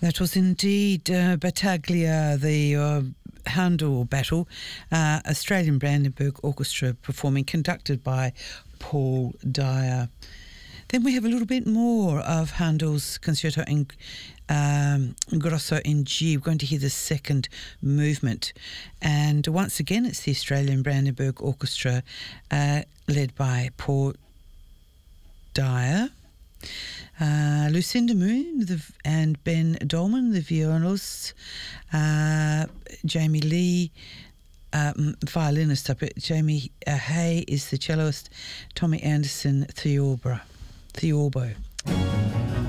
That was indeed Battaglia, the Handel Battle, Australian Brandenburg Orchestra performing, conducted by Paul Dyer. Then we have a little bit more of Handel's Concerto in Grosso in G. We're going to hear the second movement. And once again, it's the Australian Brandenburg Orchestra led by Paul Dyer. Lucinda Moon and Ben Dolman, the violinists, Jamie Lee, violinist up it, Jamie Hay is the celloist, Tommy Anderson, Theorbo.